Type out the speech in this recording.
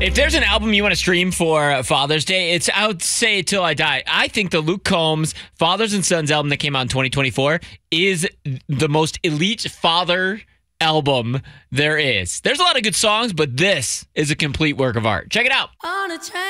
If there's an album you want to stream for Father's Day, it's Out Say Till I Die. I think the Luke Combs Fathers and Sons album that came out in 2024 is the most elite father album there is. There's a lot of good songs, but this is a complete work of art. Check it out.